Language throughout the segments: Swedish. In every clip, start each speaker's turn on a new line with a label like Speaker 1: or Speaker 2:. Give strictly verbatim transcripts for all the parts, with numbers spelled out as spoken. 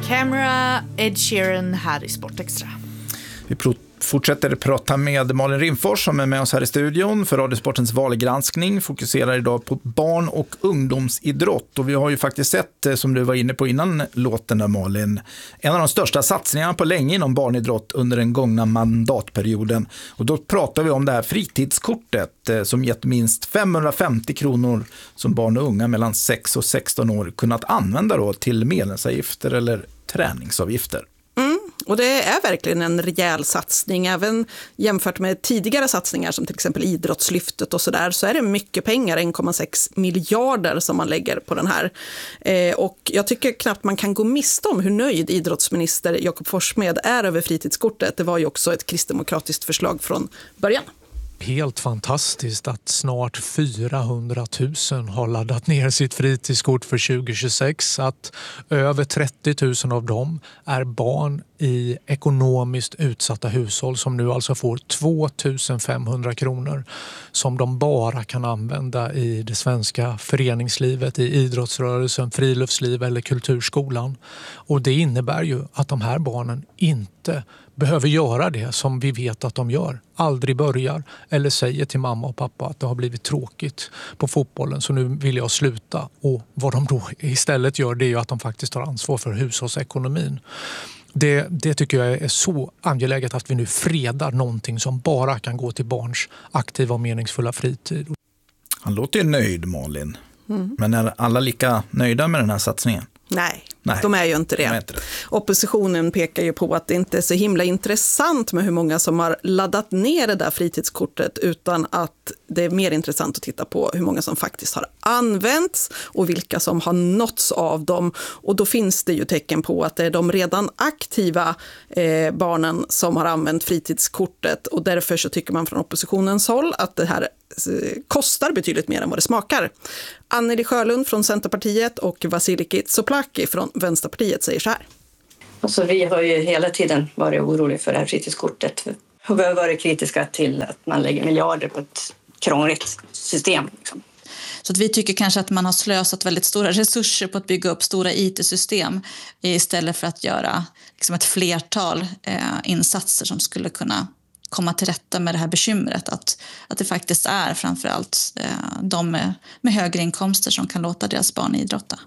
Speaker 1: Camera, Ed Sheeran här i Sportextra.
Speaker 2: Vi pr- fortsätter prata med Malin Rimfors som är med oss här i studion för Radiosportens valgranskning. Fokuserar idag på barn- och ungdomsidrott. Och vi har ju faktiskt sett, som du var inne på innan låten där Malin, en av de största satsningarna på länge inom barnidrott under den gångna mandatperioden. Och då pratar vi om det här fritidskortet som gett minst femhundrafemtio kronor som barn och unga mellan sex och sexton år kunnat använda då till medlemsavgifter eller träningsavgifter.
Speaker 3: Mm, och det är verkligen en rejäl satsning. Även jämfört med tidigare satsningar som till exempel idrottslyftet och sådär, så är det mycket pengar, en komma sex miljarder som man lägger på den här. Eh, och jag tycker knappt man kan gå miste om hur nöjd idrottsminister Jakob Forssmed är över fritidskortet. Det var ju också ett kristdemokratiskt förslag från början.
Speaker 4: Helt fantastiskt att snart fyrahundratusen har laddat ner sitt fritidskort för tjugo tjugosex. Att över trettio tusen av dem är barn i ekonomiskt utsatta hushåll som nu alltså får två tusen femhundra kronor som de bara kan använda i det svenska föreningslivet, i idrottsrörelsen, friluftsliv eller kulturskolan. Och det innebär ju att de här barnen inte behöver göra det som vi vet att de gör. Aldrig börjar eller säger till mamma och pappa att det har blivit tråkigt på fotbollen så nu vill jag sluta. Och vad de då istället gör, det är ju att de faktiskt tar ansvar för hushållsekonomin. Det, det tycker jag är så angeläget att vi nu fredar någonting som bara kan gå till barns aktiva och meningsfulla fritid.
Speaker 2: Han låter ju nöjd, Malin.
Speaker 3: Mm.
Speaker 2: Men är alla lika nöjda med den här satsningen?
Speaker 3: Nej,
Speaker 2: Nej,
Speaker 3: de är ju inte det.
Speaker 2: de är inte det.
Speaker 3: Oppositionen pekar ju på att det inte är så himla intressant med hur många som har laddat ner det där fritidskortet, utan att det är mer intressant att titta på hur många som faktiskt har använts och vilka som har nåtts av dem. Och då finns det ju tecken på att det är de redan aktiva eh, barnen som har använt fritidskortet, och därför så tycker man från oppositionens håll att det här kostar betydligt mer än vad det smakar. Anneli Sjölund från Centerpartiet och Vasiliki Tsouplaki från Vänsterpartiet säger så här.
Speaker 5: Alltså, vi har ju hela tiden varit oroliga för det här fritidskortet. Och vi har varit kritiska till att man lägger miljarder på ett krångligt system. Liksom.
Speaker 6: Så att vi tycker kanske att man har slösat väldigt stora resurser på att bygga upp stora I T-system istället för att göra liksom ett flertal eh, insatser som skulle kunna komma till rätta med det här bekymret. Att, att det faktiskt är framförallt eh, de med, med högre inkomster som kan låta deras barn idrotta.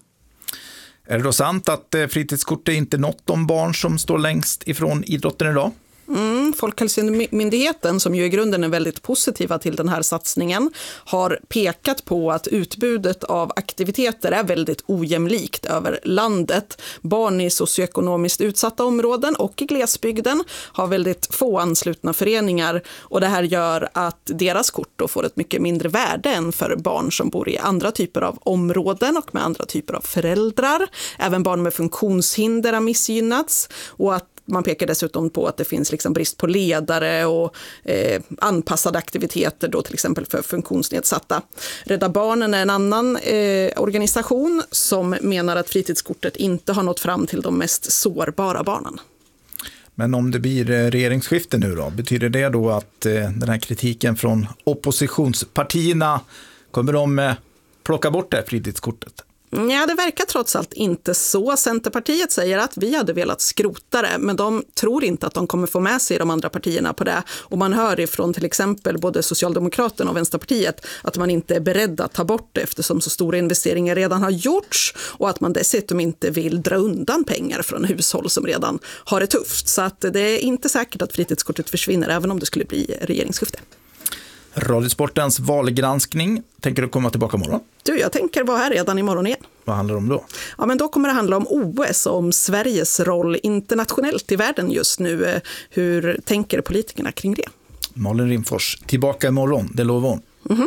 Speaker 2: Är det då sant att eh, fritidskortet inte nått de barn som står längst ifrån idrotten idag?
Speaker 3: Mm, Folkhälsomyndigheten, som ju i grunden är väldigt positiva till den här satsningen, har pekat på att utbudet av aktiviteter är väldigt ojämlikt över landet. Barn i socioekonomiskt utsatta områden och i glesbygden har väldigt få anslutna föreningar, och det här gör att deras kort då får ett mycket mindre värde än för barn som bor i andra typer av områden och med andra typer av föräldrar. Även barn med funktionshinder har missgynnats, och att man pekar dessutom på att det finns liksom brist på ledare och eh, anpassade aktiviteter då till exempel för funktionsnedsatta. Rädda Barnen är en annan eh, organisation som menar att fritidskortet inte har nått fram till de mest sårbara barnen.
Speaker 2: Men om det blir regeringsskifte nu då, betyder det då att eh, den här kritiken från oppositionspartierna, kommer de eh, plocka bort det här fritidskortet?
Speaker 3: Ja, det verkar trots allt inte så. Centerpartiet säger att vi hade velat skrota det, men de tror inte att de kommer få med sig de andra partierna på det. Och man hör ifrån till exempel både Socialdemokraterna och Vänsterpartiet att man inte är beredd att ta bort det eftersom så stora investeringar redan har gjorts, och att man dessutom inte vill dra undan pengar från hushåll som redan har det tufft. Så att det är inte säkert att fritidskortet försvinner även om det skulle bli regeringsskifte.
Speaker 2: Radiosportens valgranskning, tänker du komma tillbaka imorgon?
Speaker 3: Du, jag tänker vara här redan imorgon igen.
Speaker 2: Vad handlar det om då?
Speaker 3: Ja, men då kommer det handla om O S och om Sveriges roll internationellt i världen just nu. Hur tänker politikerna kring det?
Speaker 2: Malin Rimfors, tillbaka imorgon, det lovar hon.
Speaker 3: Mm-hmm.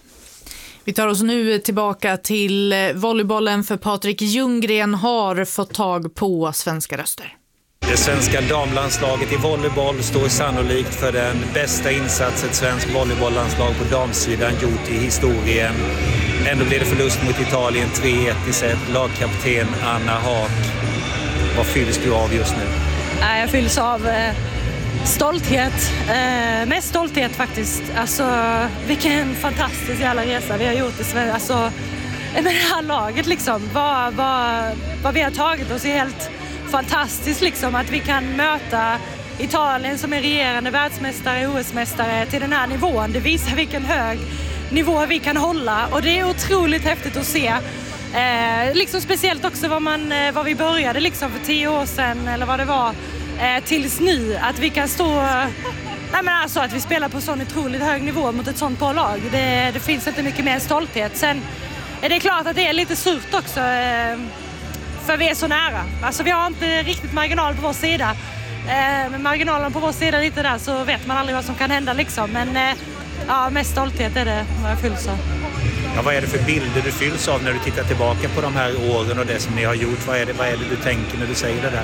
Speaker 1: Vi tar oss nu tillbaka till volleybollen, för Patrik Ljunggren har fått tag på svenska röster.
Speaker 7: Det svenska damlandslaget i volleyboll står sannolikt för den bästa insatsen ett svensk volleybolllandslag på damsidan gjort i historien. Ändå blev det förlust mot Italien tre ett i set. Lagkapten Anna Haak. Vad fylls du av just nu?
Speaker 8: Jag fylls av eh, stolthet. Eh, mest stolthet faktiskt. Alltså, vilken fantastisk jävla resa vi har gjort i Sverige. Alltså, med det här laget liksom. Vad, vad, vad vi har tagit oss är helt fantastiskt liksom att vi kan möta Italien som är regerande världsmästare, O S-mästare till den här nivån. Det visar vilken hög nivå vi kan hålla och det är otroligt häftigt att se. Eh, liksom speciellt också vad, man, eh, vad vi började liksom för tio år sedan eller vad det var eh, tills nu. Att vi kan stå, nej men alltså att vi spelar på sån otroligt hög nivå mot ett sånt bra lag. Det, det finns inte mycket mer stolthet. Sen är det klart att det är lite surt också eh, för vi är så nära. Alltså vi har inte riktigt marginal på vår sida. Eh, med marginalen på vår sida lite där så vet man aldrig vad som kan hända liksom. Men eh, ja, mest stolthet är det vad jag fylls av.
Speaker 7: Ja, vad är det för bilder du fylls av när du tittar tillbaka på de här åren och det som ni har gjort? Vad är det, vad är det du tänker när du säger det där?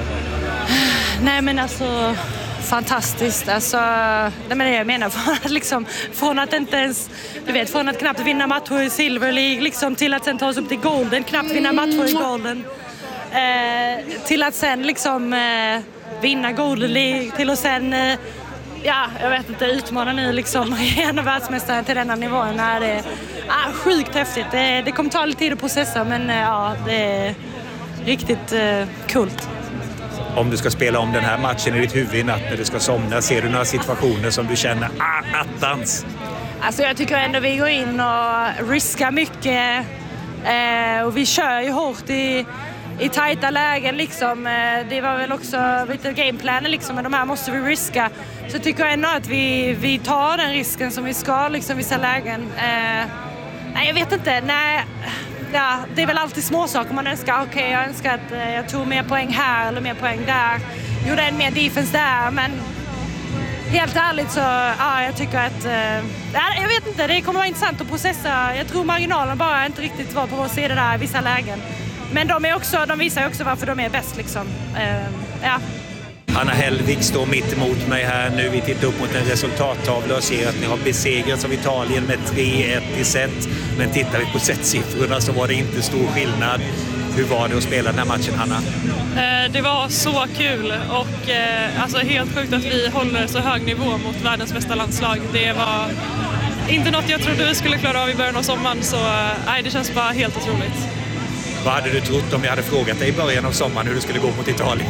Speaker 8: Nej men alltså fantastiskt. Alltså, det är det jag menar. Från att, liksom, från att inte ens, du vet, från att knappt vinna matcher i Silver League liksom, till att sen ta oss upp till Golden, knappt vinna matcher i Golden. Eh, till att sen liksom eh, vinna Golden League, till att sen eh, ja, jag vet inte, utmana nu liksom en av världsmästaren till denna nivån. Det är ah, sjukt häftigt. Det, det kommer ta lite tid att processa men ja, det är riktigt eh, coolt.
Speaker 7: Om du ska spela om den här matchen i ditt huvud i natt när du ska somna, ser du några situationer som du känner ah, attans?
Speaker 8: Alltså jag tycker ändå vi går in och riskar mycket eh, och vi kör ju hårt i i tajta lägen liksom. Det var väl också lite gameplanen liksom, men de här måste vi riska. Så tycker jag ändå att vi, vi tar den risken som vi ska liksom vissa lägen. Eh, nej, jag vet inte. Nej, ja, det är väl alltid små saker man önskar. Okej, okay, jag önskar att eh, jag tog mer poäng här eller mer poäng där. Gjorde en mer defense där, men helt ärligt så, ja, jag tycker att eh, jag vet inte, det kommer vara intressant att processa. Jag tror marginalen bara inte riktigt var på vår sida där i vissa lägen. Men de, är också, de visar också varför de är bäst liksom. Uh, ja.
Speaker 7: Anna Hellvig står mitt emot mig här nu. Vi tittar upp mot en resultattavla och ser att ni har besegrats av Italien med tre ett i set. Men tittar vi på setsiffrorna så var det inte stor skillnad. Hur var det att spela den här matchen, Hanna?
Speaker 9: Uh, det var så kul och uh, alltså helt sjukt att vi håller så hög nivå mot världens bästa landslag. Det var inte något jag trodde vi skulle klara av i början av sommaren så uh, det känns bara helt otroligt.
Speaker 7: Vad hade du trott om jag hade frågat dig i början av sommaren hur du skulle gå mot Italien?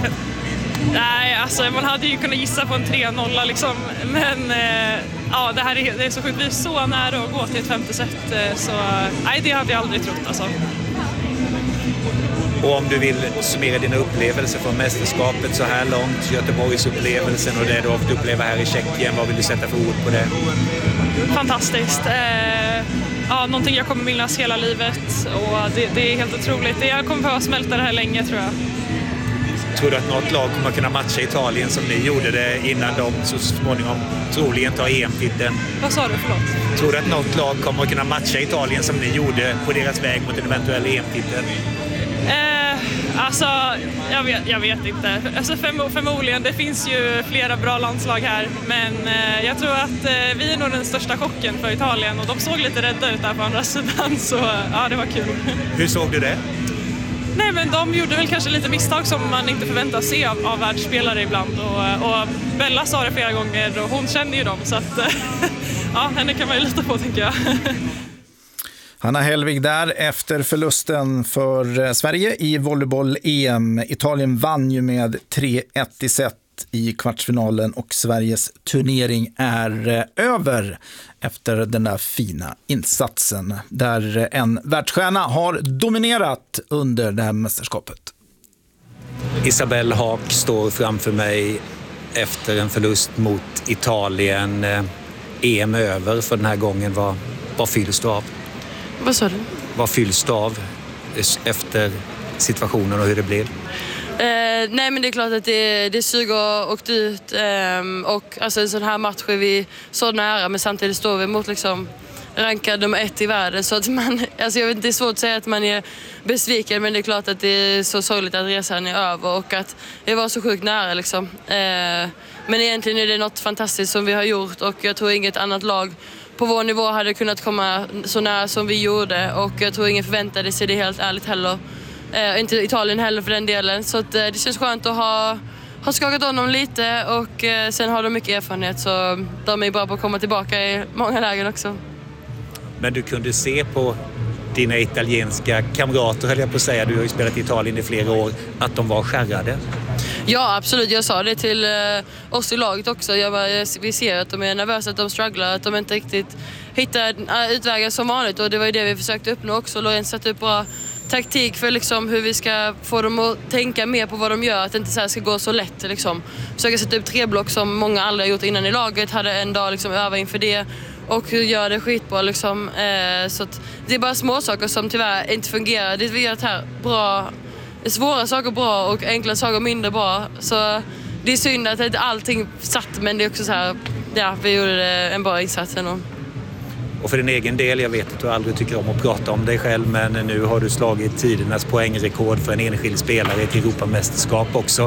Speaker 9: Nej, alltså man hade ju kunnat gissa på en tre noll liksom. Men eh, ja, det här är, det är så sjukt. Vi är så nära att gå till ett femte set. Så nej, det hade jag aldrig trott alltså.
Speaker 7: Och om du vill summera dina upplevelser från mästerskapet så här långt, Göteborgsupplevelsen och det du har fått uppleva här i Tjeckien, vad vill du sätta för ord på det?
Speaker 9: Fantastiskt. Eh, ja, någonting jag kommer minnas hela livet och det, det är helt otroligt. Jag kommer behöva smälta det här länge tror jag.
Speaker 7: Tror du att något lag kommer kunna matcha Italien som ni gjorde det innan de så småningom troligen tar E M-titeln?
Speaker 9: Vad sa du, förlåt?
Speaker 7: Tror du att något lag kommer kunna matcha Italien som ni gjorde på deras väg mot en eventuell E M-titel?
Speaker 9: Eh, alltså, jag vet, jag vet inte. Alltså förmo- förmodligen, det finns ju flera bra landslag här. Men eh, jag tror att eh, vi är nog den största chocken för Italien. Och de såg lite rädda ut där på andra sidan, så ja, det var kul.
Speaker 7: Hur såg du det?
Speaker 9: Nej, men de gjorde väl kanske lite misstag som man inte förväntar sig av, av världsspelare ibland. Och, och Bella sa det flera gånger och hon känner ju dem. Så att, ja, henne kan man ju lita på, tänker jag.
Speaker 2: Hanna Hellvig där efter förlusten för Sverige i volleyboll-E M. Italien vann ju med tre ett i set i kvartsfinalen och Sveriges turnering är över efter den där fina insatsen där en världsstjärna har dominerat under det här mästerskapet.
Speaker 7: Isabelle Haak står framför mig efter en förlust mot Italien. E M över för den här gången. Vad, vad fylls du av?
Speaker 10: Vad sa du?
Speaker 7: Vad fylls du av efter situationen och hur det blev?
Speaker 10: Eh, nej men det är klart att det, det suger och åkt ut eh, och alltså en sån här match är vi så nära men samtidigt står vi mot liksom rankad nummer ett i världen så att man, alltså jag vet inte, det är svårt att säga att man är besviken men det är klart att det är så sorgligt att resan är över och att det var så sjukt nära liksom. Eh, men egentligen är det något fantastiskt som vi har gjort och jag tror inget annat lag på vår nivå hade kunnat komma så nära som vi gjorde och jag tror ingen förväntade sig det helt ärligt heller. Eh, inte Italien heller för den delen. Så att, eh, det känns skönt att ha, ha skakat honom lite och eh, sen har de mycket erfarenhet så de är bra på att komma tillbaka i många lägen också.
Speaker 7: Men du kunde se på dina italienska kamrater, höll jag på att säga, du har ju spelat i Italien i flera år, att de var skärrade?
Speaker 10: Ja, absolut. Jag sa det till eh, oss i laget också. Jag bara, vi ser att de är nervösa, att de strugglar, att de inte riktigt hittar utvägar som vanligt. Och det var ju det vi försökte uppnå också. Lorenz satte upp bra taktik för liksom hur vi ska få dem att tänka mer på vad de gör. Att det inte så här ska gå så lätt. Liksom. Försöka sätta upp tre block som många aldrig har gjort innan i laget. Hade en dag liksom öva inför det. Och gör det skitbra liksom. Eh, så att det är bara små saker som tyvärr inte fungerar. Det vi gör det här bra, svåra saker bra och enkla saker mindre bra. Så det är synd att inte allting satt, men det är också så här, ja, vi gjorde en bra insats ändå.
Speaker 7: Och för din egen del, jag vet att du aldrig tycker om att prata om dig själv, men nu har du slagit tidernas poängrekord för en enskild spelare i ett Europamästerskap också.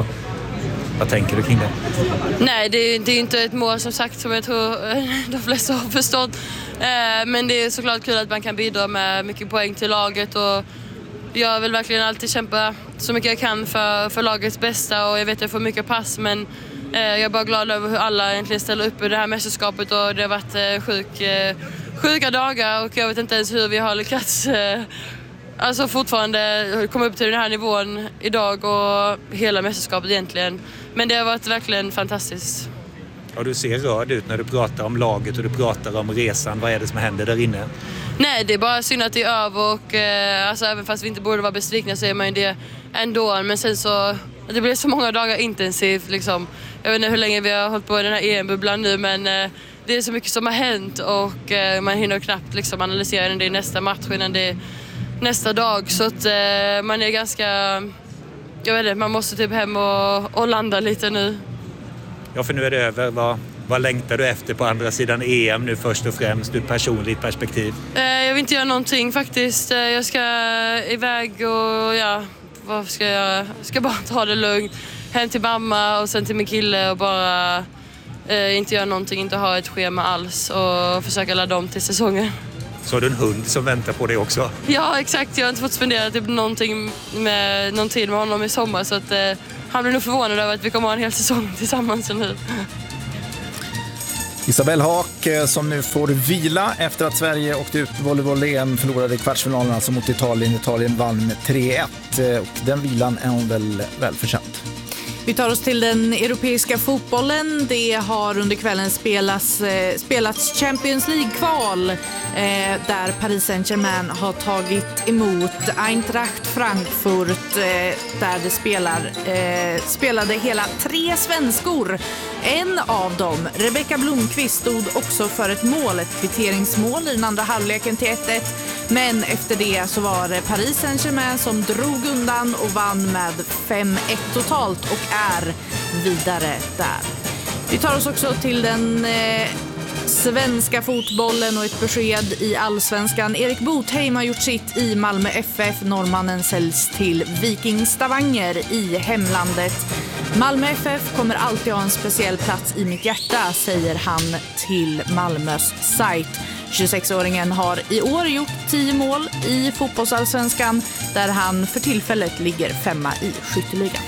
Speaker 7: Vad tänker du kring det?
Speaker 10: Nej, det är, det är inte ett mål som sagt som jag tror de flesta har förstått. Eh, men det är såklart kul att man kan bidra med mycket poäng till laget. Och jag vill verkligen alltid kämpa så mycket jag kan för, för lagets bästa. Och jag vet att jag får mycket pass, men eh, jag är bara glad över hur alla egentligen ställer upp i det här mästerskapet. Och det har varit eh, sjuk, eh, sjuka dagar och jag vet inte ens hur vi har lyckats eh, alltså fortfarande komma upp till den här nivån idag och hela mästerskapet egentligen. Men det har varit verkligen fantastiskt.
Speaker 7: Ja, du ser rörd ut när du pratar om laget och du pratar om resan. Vad är det som händer där inne?
Speaker 10: Nej, det är bara synd att det är över och eh, alltså, även fast vi inte borde vara besvikna så är man ju det ändå. Men sen så, det blir så många dagar intensivt liksom. Jag vet inte hur länge vi har hållit på i den här E M-bubblan nu, men eh, det är så mycket som har hänt och eh, man hinner knappt liksom analysera det i nästa match innan det är nästa dag. Så att eh, man är ganska, jag vet inte, man måste typ hem och, och landa lite nu.
Speaker 7: Ja, för nu är det över. Vad, vad längtar du efter på andra sidan E M nu först och främst ur personligt perspektiv?
Speaker 10: Eh, jag vill inte göra någonting faktiskt. Eh, jag ska iväg och ja, vad ska jag göra? Jag ska bara ta det lugnt. Hem till mamma och sen till min kille och bara eh, inte göra någonting, inte ha ett schema alls och försöka ladda om till säsongen.
Speaker 7: Så har du en hund som väntar på dig också?
Speaker 10: Ja, exakt. Jag har inte fått spendera typ någonting med, någon tid med honom i sommar så att eh, han blir nog förvånad över att vi kommer ha en hel säsong tillsammans nu.
Speaker 2: Isabelle Haak som nu får vila efter att Sverige åkte ut volleyboll-E M, förlorade i kvartsfinalen alltså mot Italien. Italien vann med tre ett och den vilan är hon väl välförtjänt.
Speaker 1: Vi tar oss till den europeiska fotbollen. Det har under kvällen spelats, eh, spelats Champions League-kval eh, där Paris Saint-Germain har tagit emot Eintracht Frankfurt eh, där det spelar, eh, spelade hela tre svenskor. En av dem, Rebecka Blomqvist, stod också för ett mål, ett kvitteringsmål i den andra halvleken till ett ett. Men efter det så var det Paris Saint-Germain som drog undan och vann med fem ett totalt och är vidare där. Vi tar oss också till den eh, svenska fotbollen och ett besked i Allsvenskan. Erik Botheim har gjort sitt i Malmö F F. Norrmannen säljs till Viking Stavanger i hemlandet. Malmö F F kommer alltid ha en speciell plats i mitt hjärta, säger han till Malmös sajt. tjugosexåringen har i år gjort tio mål i fotbollsallsvenskan där han för tillfället ligger femma i skytteligan.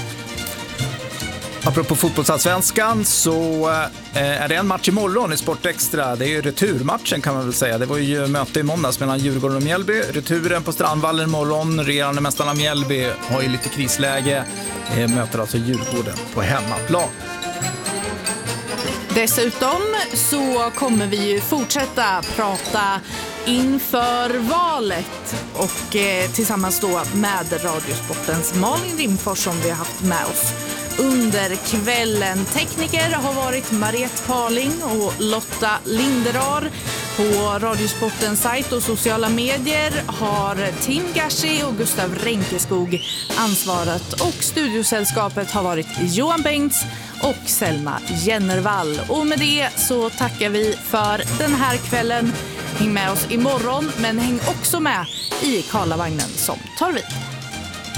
Speaker 2: Apropå fotbollsallsvenskan så eh, är det en match imorgon i Sport Extra. Det är ju returmatchen kan man väl säga. Det var ju möte i måndags mellan Djurgården och Mjällby. Returen på Strandvallen imorgon. Regerande mästarna Mjällby har ju lite krisläge. Eh, möter alltså Djurgården på hemmaplan.
Speaker 1: Dessutom så kommer vi ju fortsätta prata inför valet och eh, tillsammans då med Radiosportens Malin Rimfors som vi har haft med oss under kvällen. Tekniker har varit Mariette Parling och Lotta Linderar. På Radiosportens sajt och sociala medier har Tim Gashi och Gustav Renkeskog ansvarat och studiosällskapet har varit Johan Bengts och Selma Jennervall. Och med det så tackar vi för den här kvällen. Häng med oss imorgon men häng också med i Karlavagnen som tar vid.